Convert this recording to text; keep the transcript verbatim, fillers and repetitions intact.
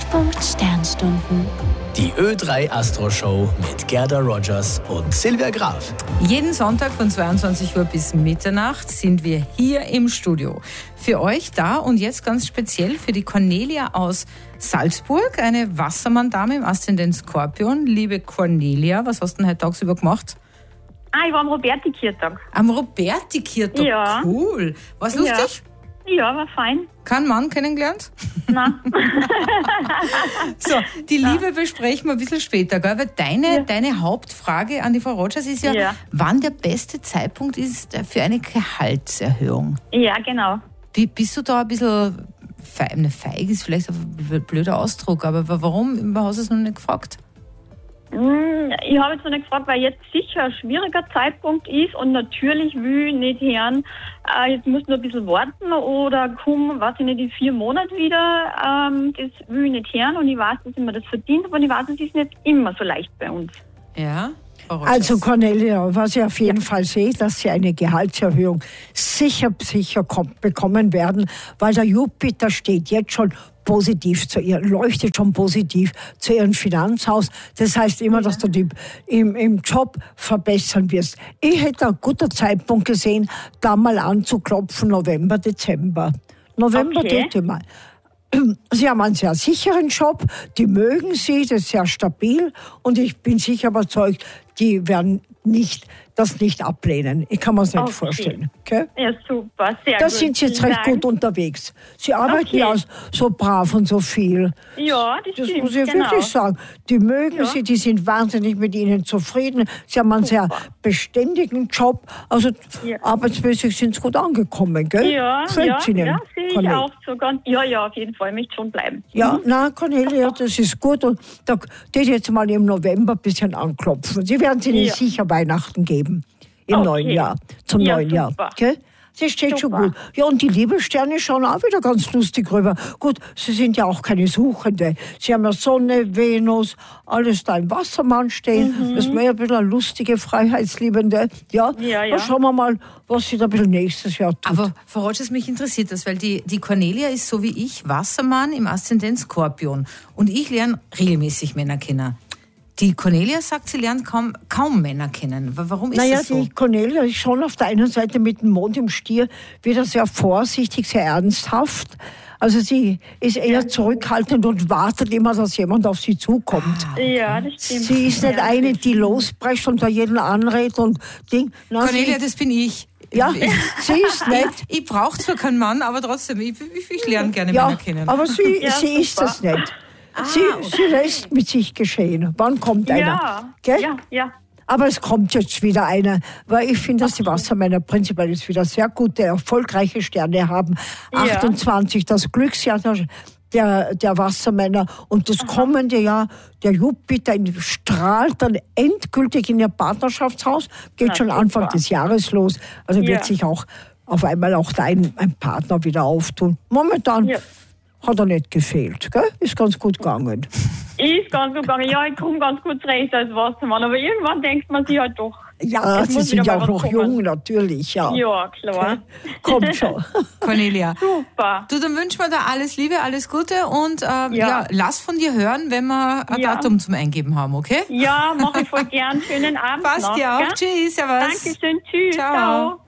Treffpunkt Sternstunden. Die Ö drei Astro Show mit Gerda Rogers und Silvia Graf. Jeden Sonntag von zweiundzwanzig Uhr bis Mitternacht sind wir hier im Studio. Für euch da und jetzt ganz speziell für die Cornelia aus Salzburg, eine Wassermann-Dame im Aszendent Skorpion. Liebe Cornelia, was hast du denn heute tagsüber gemacht? Ah, ich war am Roberti-Kirtag. Am Roberti-Kirtag? Ja. Cool. War's lustig? Ja. ja, war fein. Kein Mann kennengelernt? Nein. So, die Liebe besprechen wir ein bisschen später, gell? Weil deine, Ja. deine Hauptfrage an die Frau Rogers ist ja, Ja. wann der beste Zeitpunkt ist für eine Gehaltserhöhung. Ja, genau. Wie, bist du da ein bisschen feig, eine feig ist vielleicht ein blöder Ausdruck, aber warum hast du es noch nicht gefragt? Hm, Ich habe jetzt noch nicht gefragt, weil jetzt sicher ein schwieriger Zeitpunkt ist und natürlich will ich nicht hören, äh, jetzt musst du noch ein bisschen warten oder komm, weiß ich nicht, in vier Monaten wieder. Ähm, das will ich nicht hören und ich weiß, dass ich mir das verdient, aber ich weiß, es ist nicht immer so leicht bei uns. Ja, Frau Rogers. Also Cornelia, was ich auf jeden Fall sehe, dass Sie eine Gehaltserhöhung sicher, sicher kommt, bekommen werden, weil der Jupiter steht jetzt schon positiv zu ihr, leuchtet schon positiv zu ihrem Finanzhaus. Das heißt immer, dass du die im, im Job verbessern wirst. Ich hätte einen guten Zeitpunkt gesehen, da mal anzuklopfen, November, Dezember. November, Okay. Dezember. Sie haben einen sehr sicheren Job, die mögen Sie, das ist sehr stabil und ich bin sicher überzeugt, die werden nicht, das nicht ablehnen. Ich kann mir das nicht Okay. vorstellen. Okay? Ja, super, sehr Da gut. sind Sie jetzt Vielen recht Dank. gut unterwegs. Sie arbeiten Okay. ja so brav und so viel. Ja, das, Das stimmt, muss ich genau. wirklich sagen. Die mögen Ja. Sie, die sind wahnsinnig mit Ihnen zufrieden. Sie haben einen sehr Super. beständigen Job. Also Ja. arbeitsmäßig sind Sie gut angekommen, gell? Ja, Gefällt ja, Ihnen, ja, sehe ich Cornelia? auch so ganz. Ja, ja, auf jeden Fall, ich möchte schon bleiben. Ja, na Cornelia, das ist gut. Und da geht jetzt mal im November ein bisschen anklopfen. Sie werden Ihnen Ja. sicher Weihnachten geben. Im Okay. neuen Jahr. Zum Ja, neuen Jahr. super. Gell? Das steht schon Super. gut. Ja, und die Liebessterne schauen auch wieder ganz lustig rüber. Gut, Sie sind ja auch keine Suchende. Sie haben ja Sonne, Venus, alles da im Wassermann stehen. Das ist mir ja ein bisschen eine lustige, Freiheitsliebende. Ja, Ja, ja. Dann schauen wir mal, was sie da ein bisschen nächstes Jahr tut. Aber Frau Rogers, mich interessiert das, weil die, die Cornelia ist so wie ich Wassermann im Aszendent Skorpion. Und ich lerne regelmäßig Männer kennen. Die Cornelia sagt, sie lernt kaum, kaum Männer kennen. Wa- Warum ist Naja, das so? die Cornelia ist schon auf der einen Seite mit dem Mond im Stier wieder sehr vorsichtig, sehr ernsthaft. Also sie ist eher zurückhaltend und wartet immer, dass jemand auf sie zukommt. Ja, das stimmt. Sie ist nicht ja. eine, die losbrecht und da jeden anredet und Ding. Na, Cornelia, sie, das bin ich. ja, Ich, sie ist nett. ich brauche zwar keinen Mann, aber trotzdem, ich, ich, ich lerne gerne Ja, Männer kennen. aber sie, Ja, sie ist super. das nicht. Sie, okay. sie lässt mit sich geschehen. Wann kommt einer? Ja, Gell? ja, ja. Aber es kommt jetzt wieder einer, weil ich finde, dass die Wassermänner prinzipiell jetzt wieder sehr gute, erfolgreiche Sterne haben. Ja. achtundzwanzig, das Glücksjahr der, der, der Wassermänner. Und das kommende Jahr, der Jupiter strahlt dann endgültig in ihr Partnerschaftshaus, geht Na, schon super. Anfang des Jahres los. Also Ja. wird sich auch auf einmal auch dein ein Partner wieder auftun. Momentan Ja. hat er nicht gefehlt, gell? Ist ganz gut gegangen. Ist ganz gut gegangen. Ja, ich komme ganz gut zurecht als Wassermann, aber irgendwann denkt man sich halt doch. Ja, Es sie muss sind wieder ja mal auch was noch kommen. jung, natürlich, ja. Ja, klar. Kommt schon. Cornelia. Super. Du, dann wünschen wir dir alles Liebe, alles Gute und äh, ja. ja, lass von dir hören, wenn wir ein Ja. Datum zum Eingeben haben, okay? Ja, mache ich voll gern. Schönen Abend Passt noch. dir auch. gell? Tschüss, servus. Dankeschön. Tschüss. Ciao. Ciao.